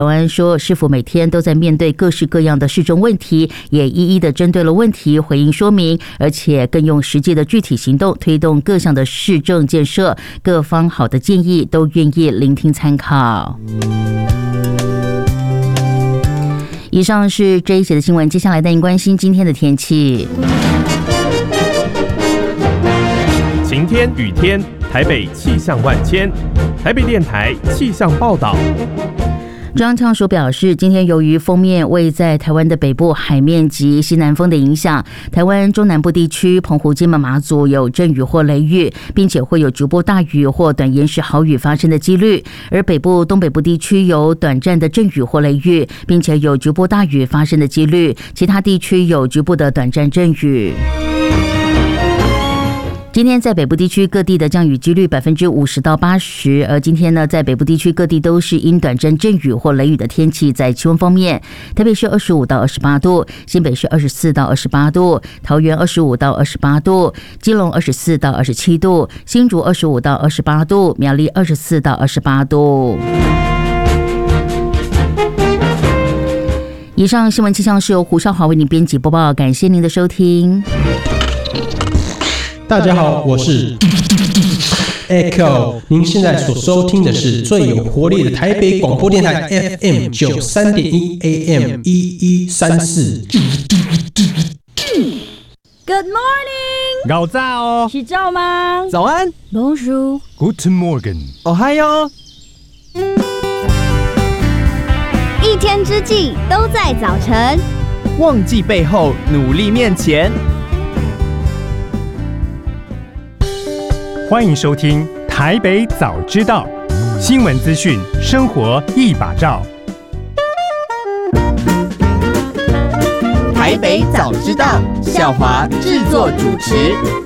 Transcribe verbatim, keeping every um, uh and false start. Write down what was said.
台湾说，市府每天都在面对各式各样的市政问题，也一一的针对了问题回应说明，而且更用实际的具体行动推动各项的市政建设，各方好的建议都愿意聆听参考。以上是这一节的新闻，接下来带您关心今天的天气。 晴天、雨天，台北气象万千。台北电台气象报道。 中央气象署表示，今天由于锋面位在台湾的北部海面及西南风的影响，台湾中南部地区、澎湖、金门、马祖有阵雨或雷雨，并且会有局部大雨或短延时豪雨发生的几率；而北部、东北部地区有短暂的阵雨或雷雨，并且有局部大雨发生的几率，其他地区有局部的短暂阵雨。今天在北部地区各地的降雨几率百分之五十到八十，而今天呢，在北部地区各地都是因短暂阵雨或雷雨的天气。在气温方面，台北市二十五到二十八度，新北市二十四到二十八度，桃园二十五到二十八度，基隆二十四到二十七度，新竹二十五到二十八度，苗栗二十四到二十八度。以上新闻气象是由胡少华为您编辑播报，感谢您的收听。 大家好，我是 Echo， 您现在所收听的是最有活力的台北广播电台 F M 九三点一 A M 一一三四。 Good morning， 早早哦， 是早吗？ 早安 ，Bonjour， Guten Morgen， 哦嗨哟。 一天之计都在早晨， 忘记背后，努力面前。欢迎收听台北早知道，新闻资讯，生活一把照。 台北早知道，笑华制作主持。